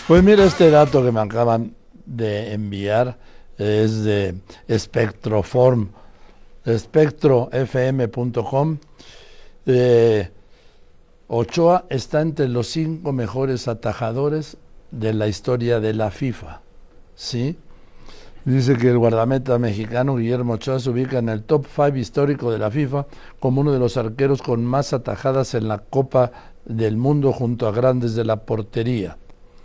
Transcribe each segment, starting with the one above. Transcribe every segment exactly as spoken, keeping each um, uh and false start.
Pues mira, este dato que me acaban de enviar es de Spectroform, espectro f m punto com. Eh, Ochoa está entre los cinco mejores atajadores de la historia de la FIFA, ¿sí? Dice que el guardameta mexicano Guillermo Ochoa se ubica en el top cinco histórico de la FIFA como uno de los arqueros con más atajadas en la Copa del Mundo junto a grandes de la portería.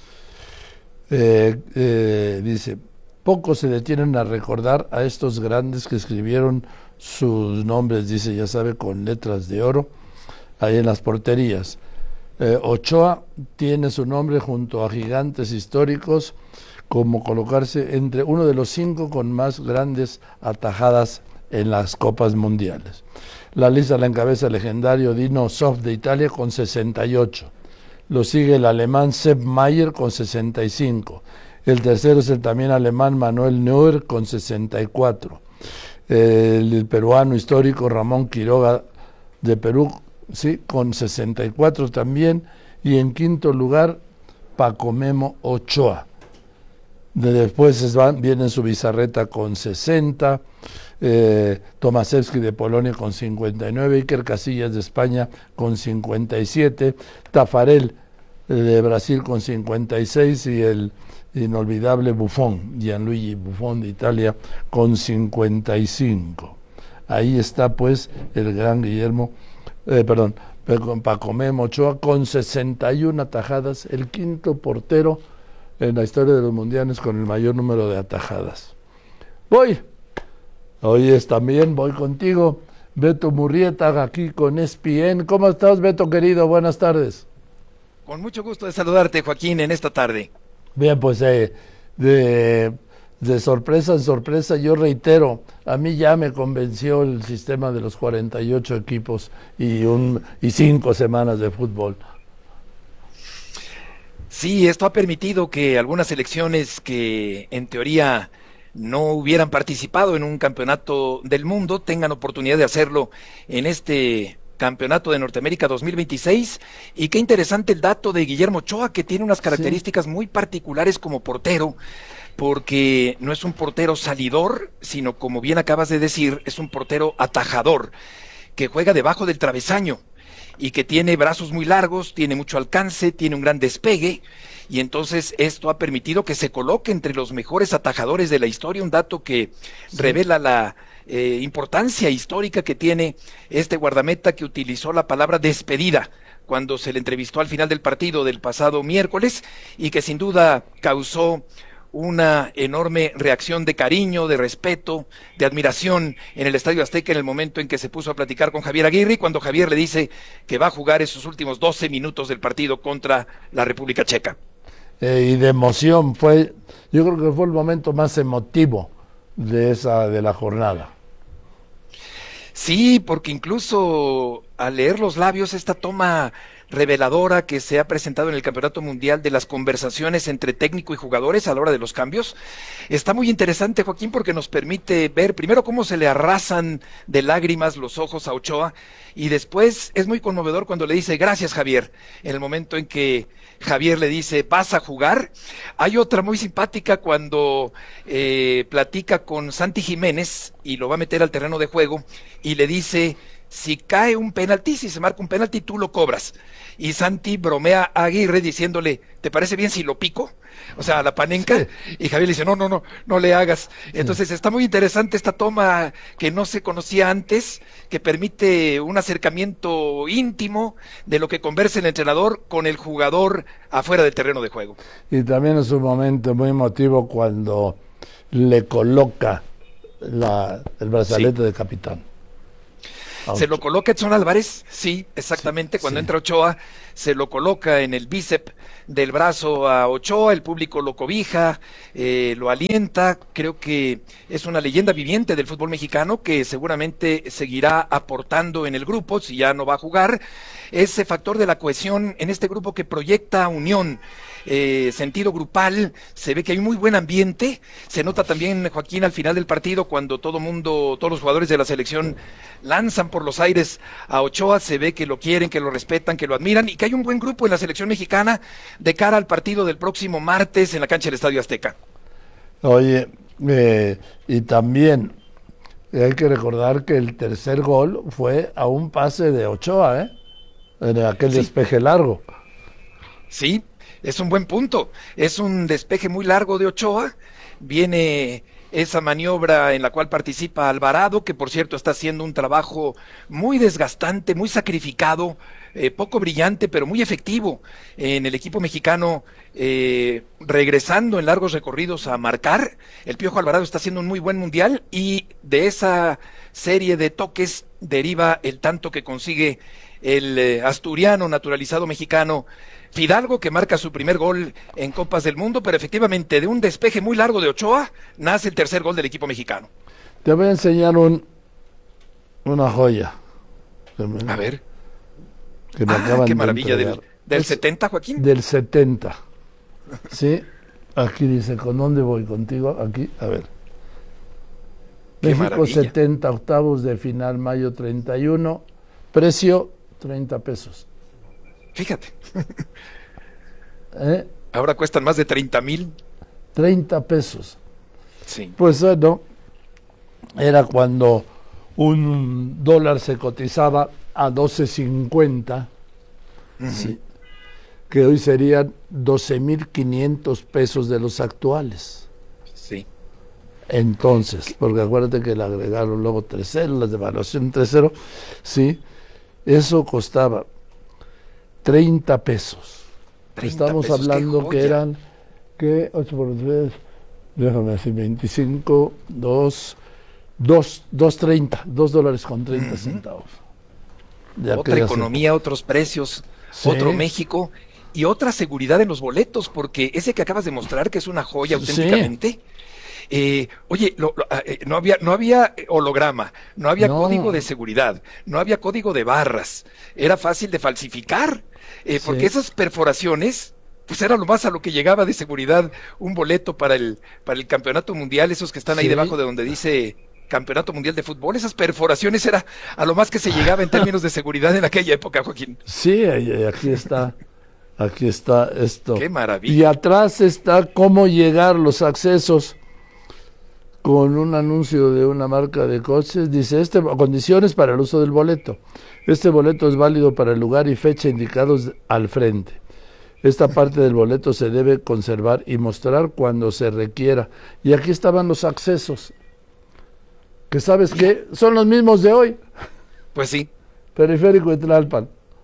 Eh, eh, dice, pocos se detienen a recordar a estos grandes que escribieron sus nombres, dice, ya sabe, con letras de oro, ahí en las porterías. Eh, Ochoa tiene su nombre junto a gigantes históricos, como colocarse entre uno de los cinco con más grandes atajadas en las Copas Mundiales. La lista la encabeza el legendario Dino Zoff de Italia con sesenta y ocho. Lo sigue el alemán Sepp Maier con sesenta y cinco. El tercero es el también alemán Manuel Neuer con sesenta y cuatro. El, el peruano histórico Ramón Quiroga de Perú, sí, con sesenta y cuatro también. Y en quinto lugar, Paco Memo Ochoa. De después van, viene su Bizarreta con sesenta, eh, Tomaszewski de Polonia con cincuenta y nueve, Iker Casillas de España con cincuenta y siete, Tafarel eh, de Brasil con cincuenta y seis y el inolvidable Buffon, Gianluigi Buffon de Italia con cincuenta y cinco. Ahí está pues el gran Guillermo, eh, perdón, Paco Memo Ochoa con sesenta y una atajadas, el quinto portero en la historia de los mundiales con el mayor número de atajadas. Voy, hoy es también, voy contigo, Beto Murrieta, aquí con E S P N. ¿Cómo estás, Beto, querido? Buenas tardes. Con mucho gusto de saludarte, Joaquín, en esta tarde. Bien, pues eh, de, de sorpresa en sorpresa, yo reitero, a mí ya me convenció el sistema de los cuarenta y ocho equipos y, un, y cinco semanas de fútbol. Sí, esto ha permitido que algunas selecciones que en teoría no hubieran participado en un campeonato del mundo tengan oportunidad de hacerlo en este campeonato de Norteamérica dos mil veintiséis. Y qué interesante el dato de Guillermo Ochoa, que tiene unas características sí. muy particulares como portero, porque no es un portero salidor, sino, como bien acabas de decir, es un portero atajador, que juega debajo del travesaño y que tiene brazos muy largos, tiene mucho alcance, tiene un gran despegue, y entonces esto ha permitido que se coloque entre los mejores atajadores de la historia, un dato que sí. revela la eh, importancia histórica que tiene este guardameta, que utilizó la palabra despedida cuando se le entrevistó al final del partido del pasado miércoles, y que sin duda causó una enorme reacción de cariño, de respeto, de admiración en el Estadio Azteca en el momento en que se puso a platicar con Javier Aguirre, cuando Javier le dice que va a jugar esos últimos doce minutos del partido contra la República Checa. Eh, y de emoción, fue, yo creo que fue el momento más emotivo de esa de la jornada. Sí, porque incluso al leer los labios, esta toma reveladora que se ha presentado en el Campeonato Mundial de las conversaciones entre técnico y jugadores a la hora de los cambios, está muy interesante, Joaquín, porque nos permite ver primero cómo se le arrasan de lágrimas los ojos a Ochoa, y después es muy conmovedor cuando le dice gracias, Javier, en el momento en que Javier le dice vas a jugar. Hay otra muy simpática cuando eh, platica con Santi Jiménez y lo va a meter al terreno de juego y le dice: si cae un penalti, si se marca un penalti, tú lo cobras. Y Santi bromea a Aguirre diciéndole, ¿te parece bien si lo pico? O sea, a la panenca. Sí. Y Javier le dice, no, no, no, no le hagas. Entonces sí. está muy interesante esta toma que no se conocía antes, que permite un acercamiento íntimo de lo que conversa el entrenador con el jugador afuera del terreno de juego. Y también es un momento muy emotivo cuando le coloca la, el brazalete sí. de capitán. Se lo coloca Edson Álvarez, sí, exactamente, sí, cuando sí. entra Ochoa, se lo coloca en el bíceps del brazo a Ochoa, el público lo cobija, eh, lo alienta. Creo que es una leyenda viviente del fútbol mexicano que seguramente seguirá aportando en el grupo, si ya no va a jugar, ese factor de la cohesión en este grupo que proyecta unión, eh, sentido grupal. Se ve que hay un muy buen ambiente, se nota también, Joaquín, al final del partido, cuando todo mundo, todos los jugadores de la selección lanzan por los aires a Ochoa, se ve que lo quieren, que lo respetan, que lo admiran, y que hay hay un buen grupo en la selección mexicana de cara al partido del próximo martes en la cancha del Estadio Azteca. Oye, eh, y también hay que recordar que el tercer gol fue a un pase de Ochoa, ¿eh? En aquel Sí. despeje largo. Sí, es un buen punto. Es un despeje muy largo de Ochoa. Viene esa maniobra en la cual participa Alvarado, que por cierto está haciendo un trabajo muy desgastante, muy sacrificado, eh, poco brillante, pero muy efectivo en el equipo mexicano, eh, regresando en largos recorridos a marcar. El Piojo Alvarado está haciendo un muy buen mundial y de esa serie de toques deriva el tanto que consigue el eh, asturiano naturalizado mexicano Fidalgo, que marca su primer gol en Copas del Mundo, pero efectivamente de un despeje muy largo de Ochoa nace el tercer gol del equipo mexicano. Te voy a enseñar un una joya. Que me, A ver. que me Ah, acaban qué de maravilla. entregar. ¿Del, del Es setenta, Joaquín? Del setenta. ¿Sí? Aquí dice, ¿con dónde voy contigo? Aquí, a ver. Qué México maravilla. setenta, octavos de final, mayo treinta y uno. Precio, treinta pesos. Fíjate, ¿Eh? ahora cuestan más de treinta mil. treinta pesos. Sí. Pues bueno, era cuando un dólar se cotizaba a doce cincuenta, Ujú. sí, que hoy serían doce mil quinientos pesos de los actuales. Sí. Entonces, porque acuérdate que le agregaron luego tres ceros, la devaluación tres cero, sí, eso costaba treinta pesos. treinta Estamos pesos, qué hablando que joya. eran, que ocho por tres, déjame decir, veinticinco, dos, dos, dos treinta, dos dólares con treinta Ujú. centavos. De Otra aquellas economía, otros precios, Sí. otro México y otra seguridad en los boletos, porque ese que acabas de mostrar, que es una joya Sí. auténticamente. Eh, oye, lo- lo- ah, eh, no había, no había holograma, no había No. código de seguridad, no había código de barras, era fácil de falsificar, eh, porque Sí. esas perforaciones, pues era lo más a lo que llegaba de seguridad un boleto para el, para el campeonato mundial, esos que están ahí Sí. debajo de donde dice Campeonato Mundial de Fútbol, esas perforaciones era a lo más que se llegaba en términos de seguridad en aquella época, Joaquín. Sí, ahí- aquí está, aquí está esto. Qué maravilla. Y atrás está cómo llegar los accesos con un anuncio de una marca de coches. Dice, este, condiciones para el uso del boleto. Este boleto es válido para el lugar y fecha indicados al frente. Esta parte del boleto se debe conservar y mostrar cuando se requiera. Y aquí estaban los accesos, que sabes que son los mismos de hoy. Pues sí, Periférico de Tlalpan.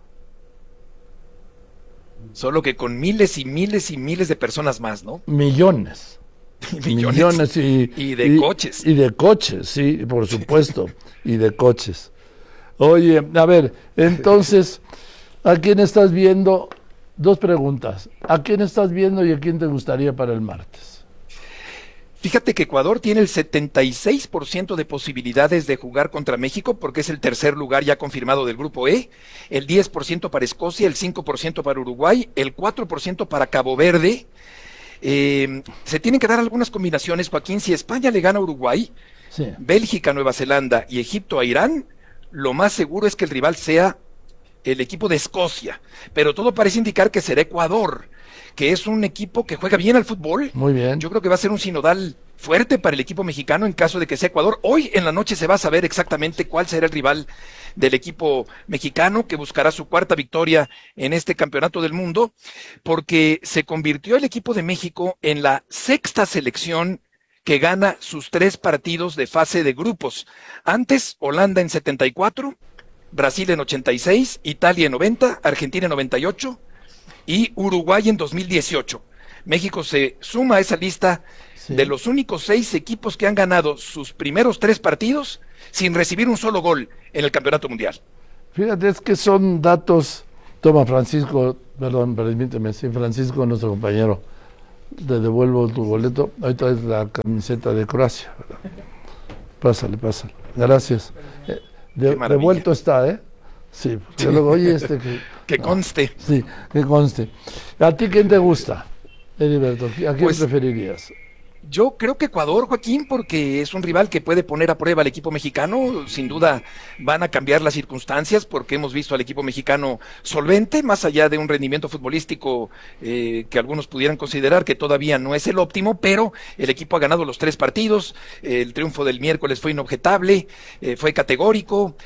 solo que con miles y miles y miles de personas más, ¿no? Millones. Millones. Millones y, Y de coches. Y de coches, sí, por supuesto. Y de coches. Oye, a ver, entonces, ¿a quién estás viendo? Dos preguntas. ¿A quién estás viendo y a quién te gustaría para el martes? Fíjate que Ecuador tiene el setenta y seis por ciento de posibilidades de jugar contra México porque es el tercer lugar ya confirmado del grupo E, el diez por ciento para Escocia, el cinco por ciento para Uruguay, el cuatro por ciento para Cabo Verde. Eh, se tienen que dar algunas combinaciones, Joaquín. Si España le gana a Uruguay, Sí. Bélgica, Nueva Zelanda y Egipto a Irán, lo más seguro es que el rival sea el equipo de Escocia, pero todo parece indicar que será Ecuador, que es un equipo que juega bien al fútbol. Muy bien. Yo creo que va a ser un sinodal fuerte para el equipo mexicano en caso de que sea Ecuador. Hoy en la noche se va a saber exactamente cuál será el rival del equipo mexicano que buscará su cuarta victoria en este campeonato del mundo, porque se convirtió el equipo de México en la sexta selección que gana sus tres partidos de fase de grupos. Antes, Holanda en setenta y cuatro, Brasil en ochenta y seis, Italia en noventa, Argentina en noventa y ocho y Uruguay en dos mil dieciocho. México se suma a esa lista Sí. de los únicos seis equipos que han ganado sus primeros tres partidos sin recibir un solo gol en el Campeonato Mundial. Fíjate, es que son datos. Toma, Francisco, perdón, permíteme, sí, Francisco, nuestro compañero. Te devuelvo tu boleto. Ahí traes la camiseta de Croacia, ¿verdad? Pásale, pásale. Gracias. Eh, de- Qué maravilla. devuelto está, ¿eh? Sí, porque luego, oye, este que. Que conste. Sí, que conste. ¿A ti quién te gusta, Heriberto? ¿A quién Pues, preferirías? Yo creo que Ecuador, Joaquín, porque es un rival que puede poner a prueba al equipo mexicano. Sin duda van a cambiar las circunstancias porque hemos visto al equipo mexicano solvente, más allá de un rendimiento futbolístico eh, que algunos pudieran considerar que todavía no es el óptimo, pero el equipo ha ganado los tres partidos. Eh, el triunfo del miércoles fue inobjetable, eh, fue categórico,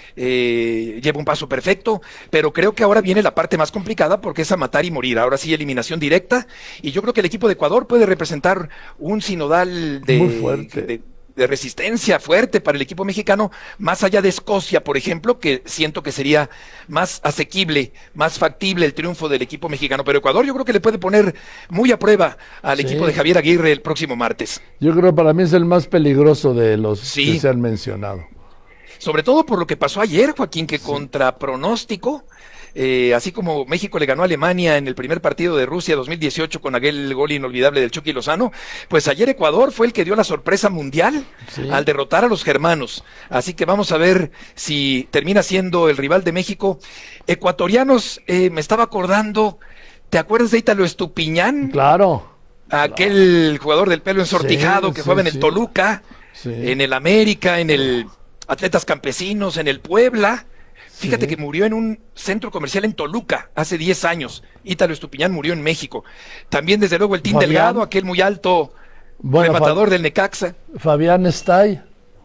eh, lleva un paso perfecto, pero creo que ahora viene la parte más complicada porque es a matar y morir. Ahora sí, eliminación directa, y yo creo que el equipo de Ecuador puede representar un sinodal de, muy fuerte. de, de resistencia fuerte para el equipo mexicano, más allá de Escocia, por ejemplo, que siento que sería más asequible, más factible el triunfo del equipo mexicano. Pero Ecuador yo creo que le puede poner muy a prueba al sí. equipo de Javier Aguirre el próximo martes. Yo creo que para mí es el más peligroso de los sí. que se han mencionado. Sobre todo por lo que pasó ayer, Joaquín, que sí. contra pronóstico, Eh, así como México le ganó a Alemania en el primer partido de Rusia dos mil dieciocho con aquel gol inolvidable del Chucky Lozano, pues ayer Ecuador fue el que dio la sorpresa mundial sí. al derrotar a los germanos. Así que vamos a ver si termina siendo el rival de México. Ecuatorianos, eh, me estaba acordando, ¿te acuerdas de Ítalo Estupiñán? Claro. Aquel claro. jugador del pelo ensortijado sí, que sí, jugaba en el sí. Toluca, sí. en el América, en el Atletas Campesinos, en el Puebla. Fíjate sí. que murió en un centro comercial en Toluca hace diez años. Ítalo Estupiñán murió en México. También, desde luego, el Team Fabián. Delgado, aquel muy alto bueno, rematador Fa- del Necaxa. Fabián Estay.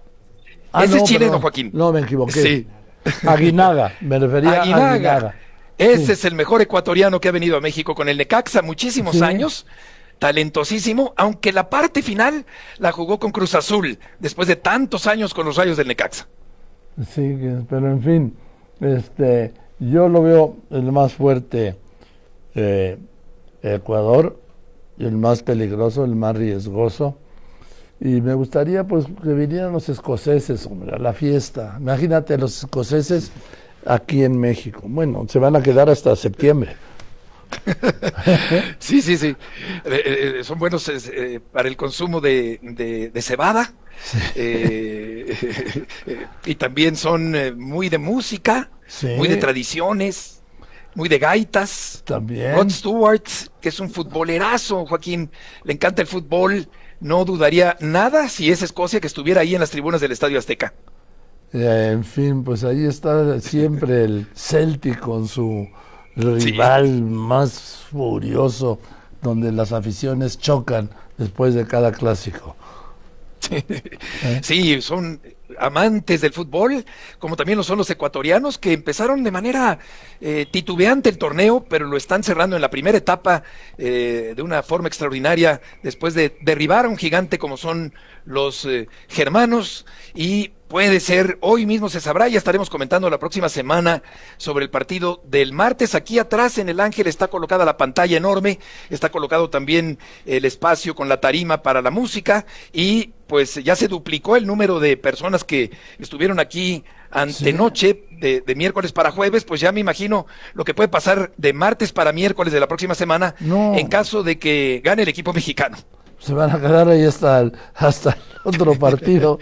Ah, Ese no, es chileno, perdón. Joaquín. No, me equivoqué. Sí. Aguinaga, me refería Aguinaga. a Aguinaga. Ese sí. es el mejor ecuatoriano que ha venido a México con el Necaxa, muchísimos sí. años. Talentosísimo, aunque la parte final la jugó con Cruz Azul, después de tantos años con los Rayos del Necaxa. Sí, pero en fin. Este, yo lo veo el más fuerte eh, Ecuador, el más peligroso, el más riesgoso, y me gustaría pues que vinieran los escoceses, hombre, a la fiesta. Imagínate los escoceses aquí en México. Bueno, se van a quedar hasta septiembre. Sí, sí, sí. Eh, eh, son buenos eh, para el consumo de, de, de cebada. Sí. Eh, eh, eh, y también son eh, muy de música, sí. muy de tradiciones, muy de gaitas. También. Rod Stewart, que es un futbolerazo, Joaquín, le encanta el fútbol. No dudaría nada si es Escocia que estuviera ahí en las tribunas del Estadio Azteca. Eh, en fin, pues ahí está siempre el Celtic con su rival sí. más furioso, donde las aficiones chocan después de cada clásico. Sí, ¿Eh? sí, son amantes del fútbol, como también lo son los ecuatorianos, que empezaron de manera eh, titubeante el torneo, pero lo están cerrando en la primera etapa eh, de una forma extraordinaria, después de derribar a un gigante como son los eh, germanos, y puede ser, hoy mismo se sabrá, ya estaremos comentando la próxima semana sobre el partido del martes. Aquí atrás en el Ángel está colocada la pantalla enorme, está colocado también el espacio con la tarima para la música, y pues ya se duplicó el número de personas que estuvieron aquí antenoche, sí. de, de miércoles para jueves. Pues ya me imagino lo que puede pasar de martes para miércoles de la próxima semana, no. en caso de que gane el equipo mexicano. Se van a quedar ahí hasta el, hasta el otro partido.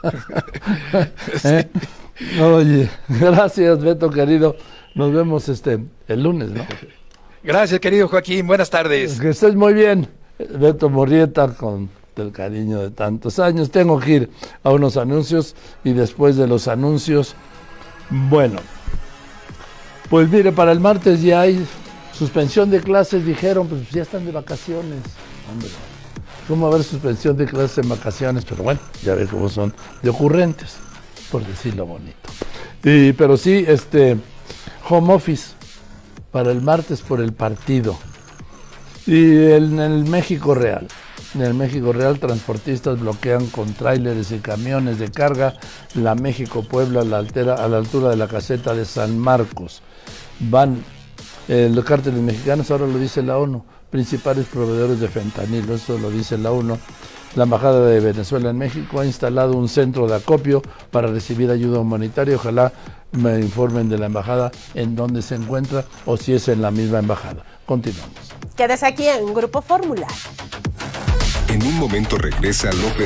¿Eh? Oye, gracias, Beto querido. Nos vemos este el lunes, ¿no? Gracias, querido Joaquín. Buenas tardes. Que estés muy bien. Beto Murrieta, con el cariño de tantos años. Tengo que ir a unos anuncios y después de los anuncios, bueno, pues mire, para el martes ya hay suspensión de clases, dijeron, pues ya están de vacaciones. Hombre, ¿cómo va a haber suspensión de clases en vacaciones? Pero bueno, ya ves cómo son de ocurrentes, por decirlo bonito. Y, pero sí, este, home office para el martes por el partido. Y en el México Real, en el México Real, transportistas bloquean con tráileres y camiones de carga la México-Puebla a la, altera, a la altura de la caseta de San Marcos. Van eh, los cárteles mexicanos, ahora lo dice la ONU, principales proveedores de fentanilo, eso lo dice la ONU. La Embajada de Venezuela en México ha instalado un centro de acopio para recibir ayuda humanitaria. Ojalá me informen de la embajada en dónde se encuentra o si es en la misma embajada. Continuamos. Quedas aquí en Grupo Fórmula. En un momento regresa López